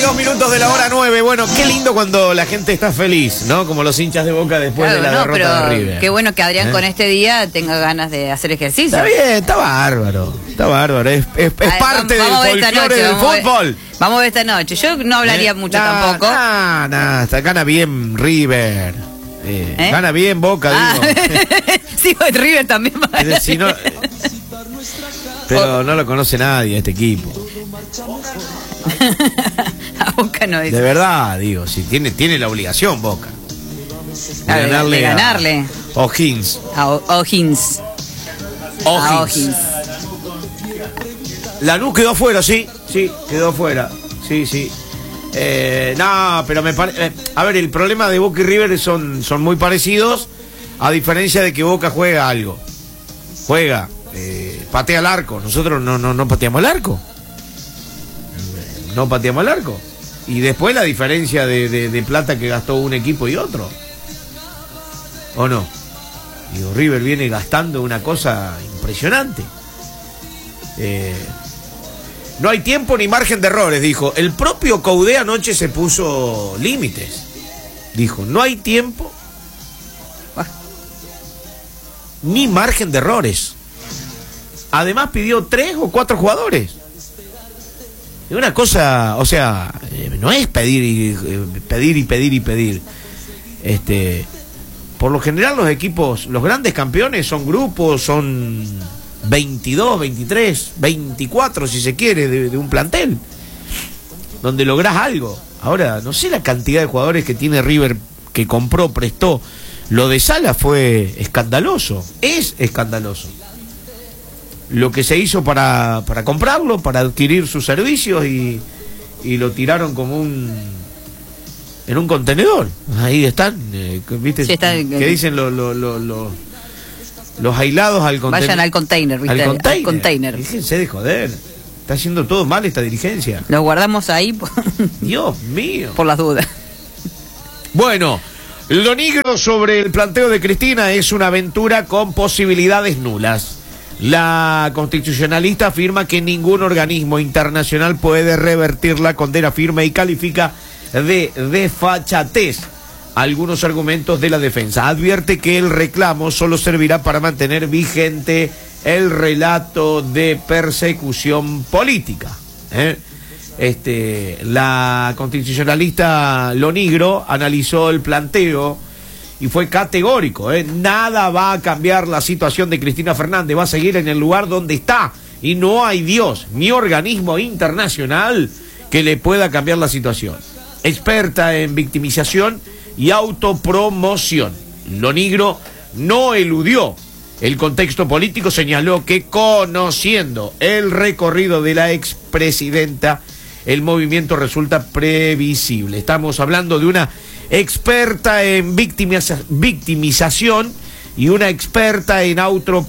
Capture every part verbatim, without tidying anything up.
dos minutos de la hora nueve. Bueno, qué lindo cuando la gente está feliz, ¿no? Como los hinchas de Boca después claro, de la no, derrota pero de River. Qué bueno que Adrián ¿Eh? con este día tenga ganas de hacer ejercicio. Está bien, está bárbaro. Está bárbaro. Es, es, es Ay, parte vamos, vamos del esta folclore noche, del vamos a ver- fútbol. Vamos a ver esta noche. Yo no hablaría ¿Eh? mucho Nah, tampoco. Nah, nah, está, gana bien River. Eh, ¿Eh? Gana bien Boca, Ah. digo. Sí, el River también va a Es decir, no- pero no lo conoce nadie este equipo. A Boca no dice. De verdad, digo, si tiene, tiene la obligación Boca. De Ah, de- ganarle, de ganarle. a O'Higgins. A O- O'Higgins. A O'Higgins. Lanús quedó afuera, sí, sí, quedó afuera. Sí, sí. Eh, no, pero me parece. Eh, a ver, el problema de Boca y River son, son muy parecidos, a diferencia de que Boca juega algo. Juega, eh, patea el arco. Nosotros no, no, no pateamos el arco. No pateamos el arco. Y después la diferencia de, de, de plata que gastó un equipo y otro. ¿O no? Digo, River viene gastando una cosa impresionante. Eh, no hay tiempo ni margen de errores, dijo. El propio Coudet anoche se puso límites. Dijo, no hay tiempo ni margen de errores. Además pidió tres o cuatro jugadores. Es una cosa, o sea, eh, no es pedir y eh, pedir y pedir y pedir. Este, por lo general los equipos, los grandes campeones son grupos, son veintidós, veintitrés, veinticuatro si se quiere de, de un plantel donde lográs algo. Ahora, no sé la cantidad de jugadores que tiene River, que compró, prestó. Lo de Sala fue escandaloso, es escandaloso. Lo que se hizo para, para comprarlo, para adquirir sus servicios y, y lo tiraron como un en un contenedor. Ahí están, eh, ¿viste? Sí, está, que eh, dicen lo, lo, lo, lo, los aislados al contenedor. Vayan al container, ¿viste? Al container. Al container. Déjense de joder. Está haciendo todo mal esta dirigencia. Los guardamos ahí por, Dios mío. por las dudas. Bueno, lo negro sobre el planteo de Cristina es una aventura con posibilidades nulas. La constitucionalista afirma que ningún organismo internacional puede revertir la condena firme y califica de desfachatez algunos argumentos de la defensa. Advierte que el reclamo solo servirá para mantener vigente el relato de persecución política. ¿eh? Este, la constitucionalista Lonigro analizó el planteo y fue categórico, ¿eh? Nada va a cambiar la situación de Cristina Fernández, va a seguir en el lugar donde está y no hay Dios ni organismo internacional que le pueda cambiar la situación. Experta en victimización y autopromoción, Lonigro no eludió el contexto político, señaló que conociendo el recorrido de la expresidenta, el movimiento resulta previsible. Estamos hablando de una experta en victimiza victimización y una experta en auto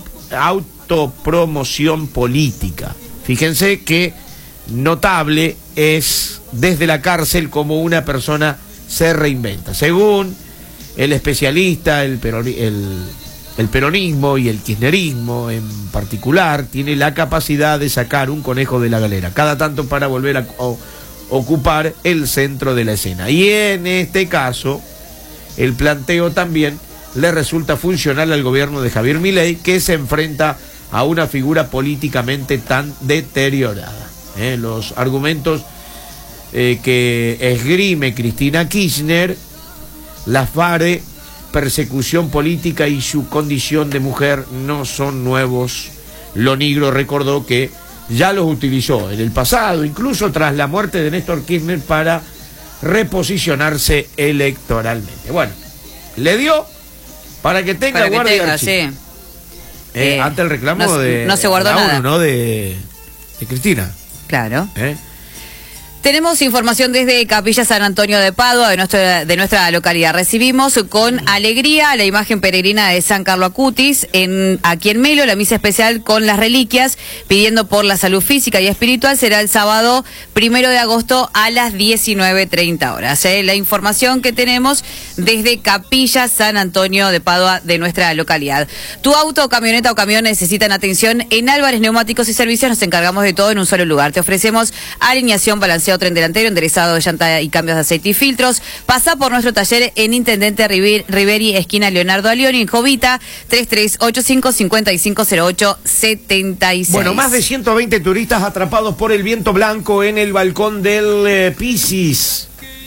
autopromoción política. Fíjense que notable es desde la cárcel como una persona se reinventa. Según el especialista, el, peroni el, el peronismo y el kirchnerismo en particular tiene la capacidad de sacar un conejo de la galera cada tanto para volver a o, ocupar el centro de la escena. Y en este caso, el planteo también le resulta funcional al gobierno de Javier Milei, que se enfrenta a una figura políticamente tan deteriorada. ¿eh? Los argumentos eh, que esgrime Cristina Kirchner, la FARE, persecución política y su condición de mujer no son nuevos. Lonigro recordó que ya los utilizó en el pasado, incluso tras la muerte de Néstor Kirchner, para reposicionarse electoralmente. Bueno, le dio para que tenga Para que guardia tenga, archivo. sí. Eh, Eh, ante el reclamo no, de no se guardó la ONU, nada. ¿no? De, de Cristina. Claro. ¿eh? Tenemos información desde Capilla San Antonio de Padua, de nuestra, de nuestra localidad. Recibimos con alegría la imagen peregrina de San Carlo Acutis en, aquí en Melo, la misa especial con las reliquias, pidiendo por la salud física y espiritual. Será el sábado primero de agosto a las diecinueve treinta horas. ¿eh? La información que tenemos desde Capilla San Antonio de Padua, de nuestra localidad. Tu auto, camioneta o camión necesitan atención. En Álvarez Neumáticos y Servicios nos encargamos de todo en un solo lugar. Te ofrecemos alineación, balanceo demasiado tren delantero, enderezado de llanta y cambios de aceite y filtros. Pasá por nuestro taller en Intendente River, Riveri, esquina Leonardo Alioni, en Jovita, tres tres ocho cinco, cinco cinco cero ocho, siete seis. Bueno, más de ciento veinte turistas atrapados por el viento blanco en el balcón del eh, Pisis.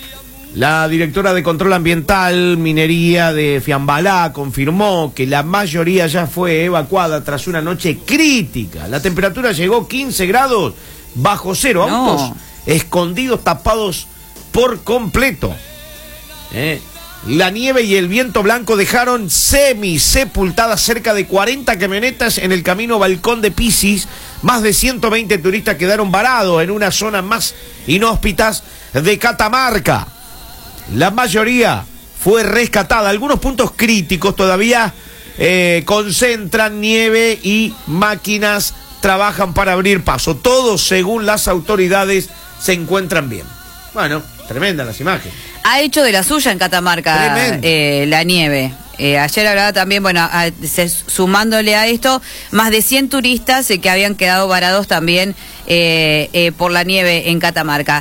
La directora de Control Ambiental, Minería de Fiambalá, confirmó que la mayoría ya fue evacuada tras una noche crítica. La temperatura llegó quince grados bajo cero. No. Autos escondidos, tapados por completo. ¿Eh? La nieve y el viento blanco dejaron semi-sepultadas cerca de cuarenta camionetas en el camino Balcón de Pisis. Más de ciento veinte turistas quedaron varados en una zona más inhóspitas de Catamarca. La mayoría fue rescatada. Algunos puntos críticos todavía eh, concentran nieve y máquinas trabajan para abrir paso. Todos, según las autoridades, se encuentran bien. Bueno, tremendas las imágenes. Ha hecho de la suya en Catamarca eh, la nieve. Eh, ayer hablaba también, bueno, a, se, sumándole a esto, más de cien turistas eh, que habían quedado varados también eh, eh, por la nieve en Catamarca.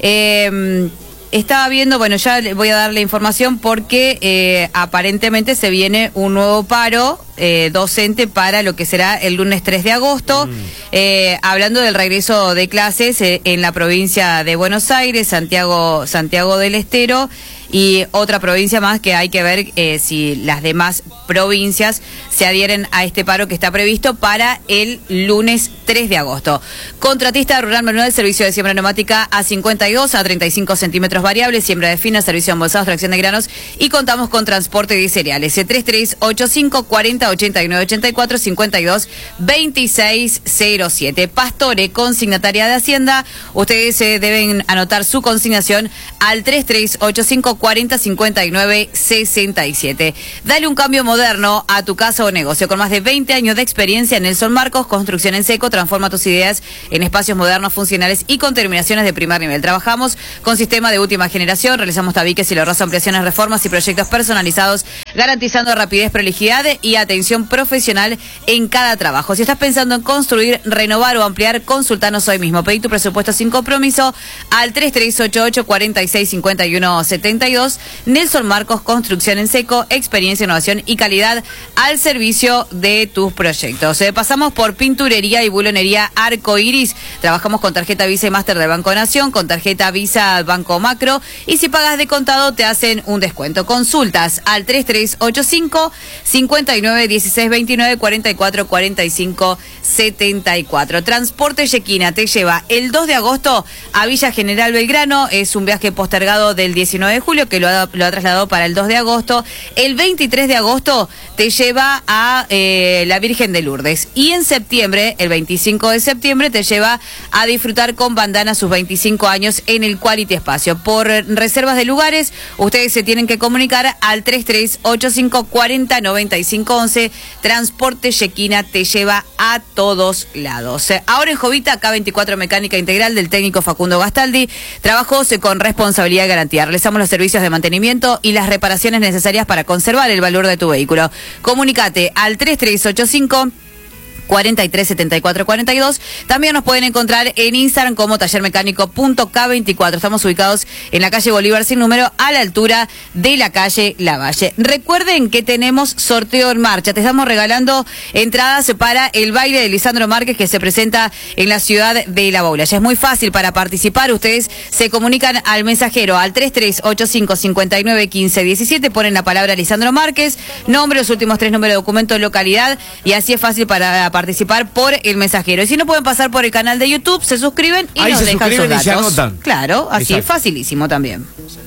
Eh, Estaba viendo, bueno, ya le voy a dar la información porque eh, aparentemente se viene un nuevo paro eh, docente para lo que será el lunes tres de agosto, mm. eh, hablando del regreso de clases eh, en la provincia de Buenos Aires, Santiago, Santiago del Estero y otra provincia más que hay que ver eh, si las demás provincias se adhieren a este paro que está previsto para el lunes tres de agosto. Contratista rural manual, servicio de siembra neumática a cincuenta y dos a treinta y cinco centímetros variables, siembra de fina, servicio de embolsados, tracción de granos y contamos con transporte de cereales. tres tres ocho cinco, cuarenta, ochenta y nueve, ochenta y cuatro, cincuenta y dos, veintiséis cero siete. Pastore, consignataria de Hacienda. Ustedes eh, deben anotar su consignación al tres tres ocho cinco, cuarenta, cincuenta y nueve, sesenta y siete. Dale un cambio moderno a tu casa o negocio. Con más de veinte años de experiencia en Nelson Marcos, construcción en seco, transforma tus ideas en espacios modernos, funcionales y con terminaciones de primer nivel. Trabajamos con sistema de última generación, realizamos tabiques y logros ampliaciones, reformas y proyectos personalizados, garantizando rapidez, prolijidad y atención profesional en cada trabajo. Si estás pensando en construir, renovar o ampliar, consultanos hoy mismo. Pedí tu presupuesto sin compromiso al tres tres ocho ocho, cuarenta y seis, cincuenta y uno, setenta y dos. Nelson Marcos, construcción en seco, experiencia, innovación y calidad al servicio de tus proyectos. Eh, pasamos por pinturería y bulonería Arco Iris. Trabajamos con tarjeta Visa y Master del Banco Nación, con tarjeta Visa Banco Macro y si pagas de contado te hacen un descuento. Consultas al tres tres ocho cinco, cincuenta y nueve, dieciséis, veintinueve, cuarenta y cuatro, cuarenta y cinco, setenta y cuatro. Transporte Yequina te lleva el dos de agosto a Villa General Belgrano. Es un viaje postergado del diecinueve de julio que lo ha, lo ha trasladado para el dos de agosto. El veintitrés de agosto te lleva a eh, la Virgen de Lourdes. Y en septiembre, el veinticinco de septiembre, te lleva a disfrutar con Bandana sus veinticinco años en el Quality Espacio. Por reservas de lugares, ustedes se tienen que comunicar al tres tres ocho cinco, cuarenta, noventa y cinco, once. Transporte Yequina te lleva a todos lados. Ahora en Jovita, K veinticuatro Mecánica Integral del técnico Facundo Gastaldi. Trabajos con responsabilidad y garantía. Realizamos los servicios de mantenimiento y las reparaciones necesarias para conservar el valor de tu vehículo. Comunícate al tres tres ocho cinco, cuarenta y tres, setenta y cuatro, cuarenta y dos. También nos pueden encontrar en Instagram como taller mecánico punto K veinticuatro. Estamos ubicados en la calle Bolívar sin número, a la altura de la calle Lavalle. Recuerden que tenemos sorteo en marcha. Te estamos regalando entradas para el baile de Lisandro Márquez que se presenta en la ciudad de La Baula. Ya es muy fácil para participar. Ustedes se comunican al mensajero al tres tres ocho cinco, cincuenta y nueve, quince, diecisiete. Ponen la palabra Lisandro Márquez, nombre, los últimos tres números de documento, localidad, y así es fácil para participar por el mensajero. Y si no pueden pasar por el canal de YouTube, se suscriben y Ahí nos se dejan sus suscriben y datos. se anotan. Claro, así, Exacto. facilísimo también.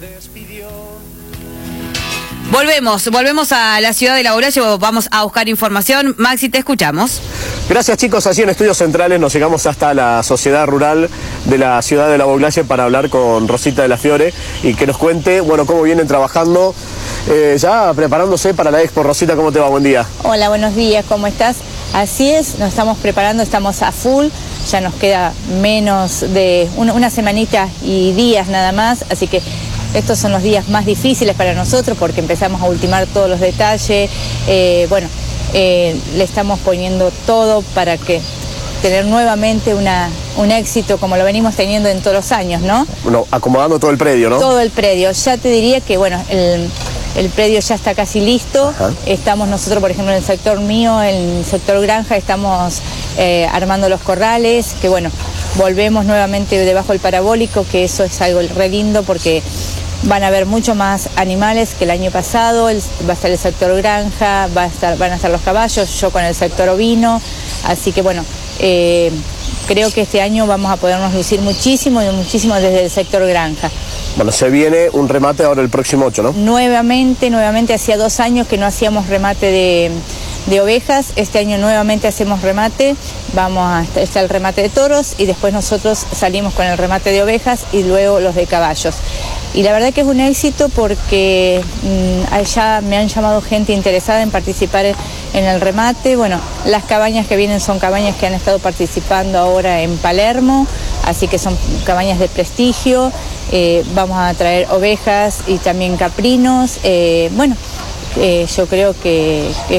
Volvemos, volvemos a la ciudad de La Baula, vamos a buscar información. Maxi, te escuchamos. Gracias, chicos. Así en Estudios Centrales nos llegamos hasta la sociedad rural de la ciudad de La Baula para hablar con Rosita de la Fiore y que nos cuente, bueno, cómo vienen trabajando, eh, ya preparándose para la Expo. Rosita, ¿cómo te va? Buen día. Hola, buenos días, ¿cómo estás? Así es, nos estamos preparando, estamos a full, ya nos queda menos de una, una semanita y días nada más, así que estos son los días más difíciles para nosotros porque empezamos a ultimar todos los detalles, eh, bueno, eh, le estamos poniendo todo para que tener nuevamente una, un éxito como lo venimos teniendo en todos los años, ¿no? Bueno, acomodando todo el predio, ¿no? Todo el predio. Ya te diría que, bueno, el, el predio ya está casi listo. Ajá. Estamos nosotros, por ejemplo, en el sector mío, en el sector granja, estamos eh, armando los corrales, que bueno, volvemos nuevamente debajo del parabólico, que eso es algo re lindo porque van a haber mucho más animales que el año pasado. El, va a estar el sector granja, va a estar, van a estar los caballos, yo con el sector ovino. Así que bueno, eh, creo que este año vamos a podernos lucir muchísimo y muchísimo desde el sector granja. Bueno, se viene un remate ahora el próximo ocho, ¿no? Nuevamente, nuevamente, hacía dos años que no hacíamos remate de, de ovejas. Este año nuevamente hacemos remate. Vamos a está el remate de toros y después nosotros salimos con el remate de ovejas y luego los de caballos. Y la verdad que es un éxito porque mmm, allá me han llamado gente interesada en participar en el remate. Bueno, las cabañas que vienen son cabañas que han estado participando ahora en Palermo, así que son cabañas de prestigio. Eh, vamos a traer ovejas y también caprinos. Eh, bueno, eh, yo creo que, que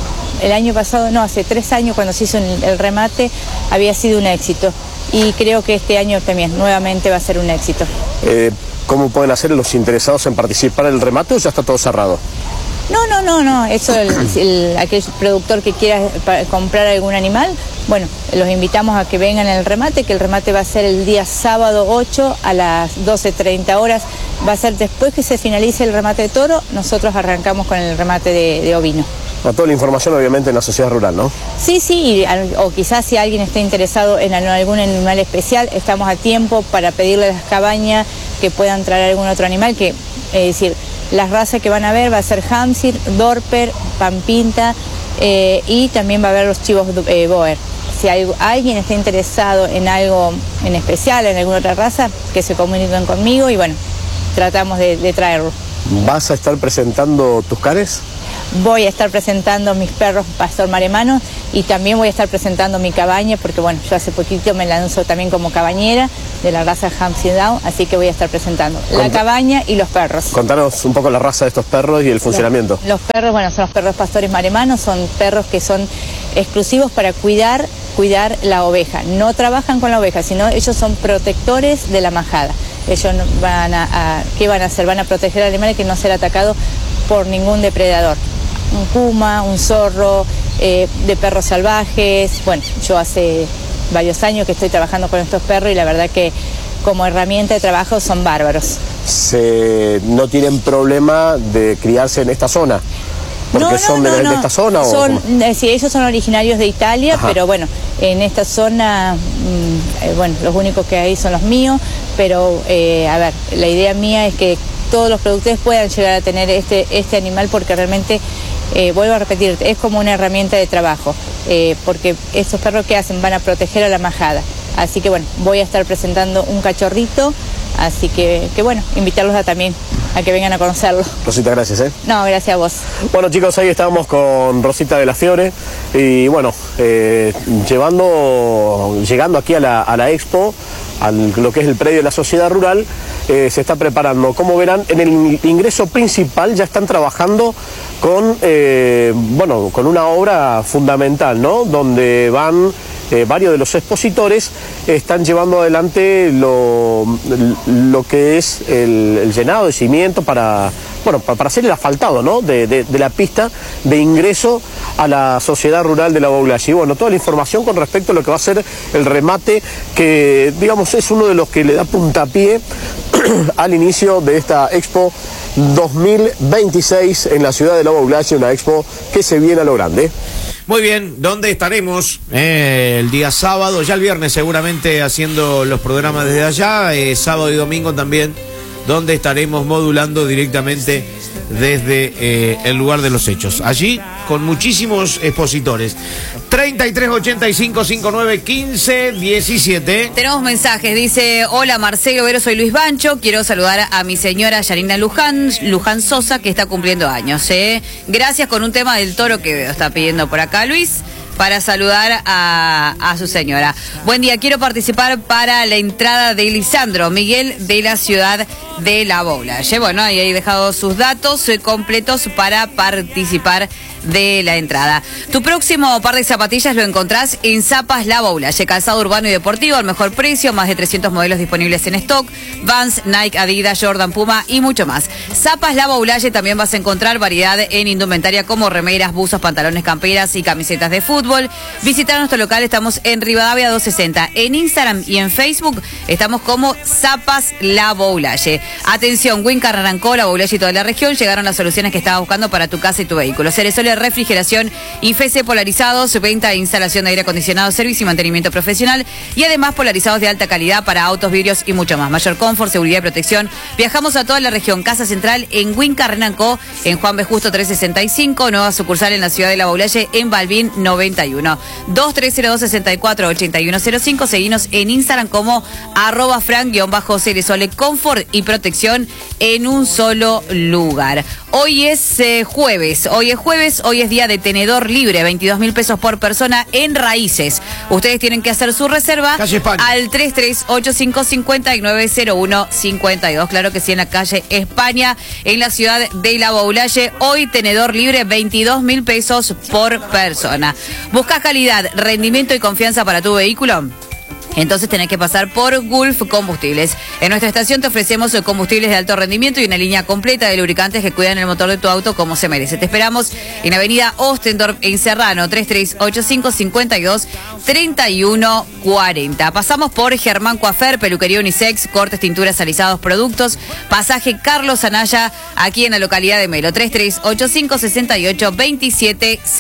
el año pasado, no, hace tres años cuando se hizo el, el remate, había sido un éxito. Y creo que este año también nuevamente va a ser un éxito. Eh, ¿Cómo pueden hacer los interesados en participar en el remate o ya está todo cerrado? No, no, no, no. Eso, el, el, aquel productor que quiera comprar algún animal, bueno, los invitamos a que vengan al remate, que el remate va a ser el día sábado ocho a las doce treinta horas. Va a ser después que se finalice el remate de toro, nosotros arrancamos con el remate de, de ovino. A toda la información obviamente en la sociedad rural, ¿no? Sí, sí, y, o quizás si alguien está interesado en algún animal especial, estamos a tiempo para pedirle a las cabañas que puedan traer algún otro animal, que es decir, las razas que van a ver va a ser Hampshire, Dorper, Pampinta eh, y también va a haber los chivos eh, Boer. Si hay, alguien está interesado en algo en especial, en alguna otra raza, que se comuniquen conmigo y bueno, tratamos de, de traerlo. ¿Vas a estar presentando tus canes? Voy a estar presentando mis perros pastor maremano y también voy a estar presentando mi cabaña porque bueno, yo hace poquito me lanzo también como cabañera de la raza Hampshire Down, así que voy a estar presentando la cabaña y los perros. Contanos un poco la raza de estos perros y el funcionamiento. Los, los perros, bueno, son los perros pastores maremanos, son perros que son exclusivos para cuidar, cuidar la oveja. No trabajan con la oveja, sino ellos son protectores de la majada. Ellos van a, a ¿qué van a hacer? Van a proteger al animal que no será atacado por ningún depredador. Un puma, un zorro, eh, de perros salvajes. Bueno, yo hace varios años que estoy trabajando con estos perros y la verdad que como herramienta de trabajo son bárbaros. Se, ¿No tienen problema de criarse en esta zona? ¿Porque no, no, son no, de, no. de esta zona? Son, o... eh, sí, ellos son originarios de Italia, Ajá. pero bueno, en esta zona, mmm, eh, bueno, los únicos que hay son los míos, pero eh, a ver, la idea mía es que todos los productores puedan llegar a tener este, este animal porque realmente, eh, vuelvo a repetir, es como una herramienta de trabajo, eh, porque estos perros que hacen van a proteger a la majada. Así que bueno, voy a estar presentando un cachorrito, así que, que bueno, invitarlos a también a que vengan a conocerlo. Rosita, gracias, ¿eh? No, gracias a vos. Bueno, chicos, ahí estábamos con Rosita de la Fiore y bueno, eh, llevando, llegando aquí a la, a la expo, a lo que es el predio de la sociedad rural, eh, se está preparando. Como verán, en el ingreso principal ya están trabajando con, eh, bueno, con una obra fundamental, ¿no? Donde van... Eh, varios de los expositores están llevando adelante lo, lo que es el, el llenado de cimiento para, bueno, para, para hacer el asfaltado, ¿no? de, de, de la pista de ingreso a la sociedad rural de la Boglaye. Y bueno, toda la información con respecto a lo que va a ser el remate, que digamos es uno de los que le da puntapié al inicio de esta Expo dos mil veintiséis en la ciudad de la Boglaye, una expo que se viene a lo grande. Muy bien, ¿dónde estaremos? Eh, el día sábado, ya el viernes seguramente haciendo los programas desde allá, eh, sábado y domingo también, donde estaremos modulando directamente desde eh, el lugar de los hechos. Allí con muchísimos expositores. treinta y tres ochenta y cinco cincuenta y nueve quince diecisiete. Tenemos mensajes, dice: hola Marcelo Vero, soy Luis Bancho, quiero saludar a mi señora Yanina Luján, Luján Sosa, que está cumpliendo años. ¿eh? Gracias, con un tema del toro que está pidiendo por acá Luis, para saludar a, a su señora. Buen día, quiero participar para la entrada de Lisandro Miguel de la ciudad de La Boglaye. Bueno, ahí he dejado sus datos eh, completos para participar de la entrada. Tu próximo par de zapatillas lo encontrás en Zapas La Baulalle, calzado urbano y deportivo al mejor precio, más de trescientos modelos disponibles en stock, Vans, Nike, Adidas, Jordan, Puma y mucho más. Zapas La Baulalle también vas a encontrar variedad en indumentaria como remeras, buzos, pantalones, camperas y camisetas de fútbol. Visitar nuestro local, estamos en Rivadavia doscientos sesenta. En Instagram y en Facebook estamos como Zapas La Baulalle. Atención, Wincar arrancó, La Baulalle y toda la región llegaron las soluciones que estabas buscando para tu casa y tu vehículo. Ceresole Refrigeración y F C Polarizados, venta e instalación de aire acondicionado, servicio y mantenimiento profesional y además polarizados de alta calidad para autos, vidrios y mucho más. Mayor confort, seguridad y protección. Viajamos a toda la región. Casa Central en Wincar Renancó, en Juan B. Justo trescientos sesenta y cinco, nueva sucursal en la ciudad de La Baulalle en Balbín noventa y uno. dos tres cero dos, seis cuatro ocho uno cero cinco. Seguinos en Instagram como arroba fran-ceresole, confort y protección en un solo lugar. Hoy es eh, jueves, hoy es jueves, hoy es día de tenedor libre, veintidós mil pesos por persona en Raíces. Ustedes tienen que hacer su reserva al tres tres ocho cinco, cinco nueve cero uno cinco dos. Claro que sí, en la calle España, en la ciudad de La Baulalle. Hoy tenedor libre, veintidós mil pesos por persona. ¿Buscas calidad, rendimiento y confianza para tu vehículo? Entonces tenés que pasar por Gulf Combustibles. En nuestra estación te ofrecemos combustibles de alto rendimiento y una línea completa de lubricantes que cuidan el motor de tu auto como se merece. Te esperamos en Avenida Ostendorf en Serrano, tres tres ocho cinco, cinco dos, tres uno cuatro cero. Pasamos por Germán Coafer, peluquería unisex, cortes, tinturas, alisados, productos. Pasaje Carlos Anaya, aquí en la localidad de Melo, tres tres ocho cinco, seis ocho, dos siete cero.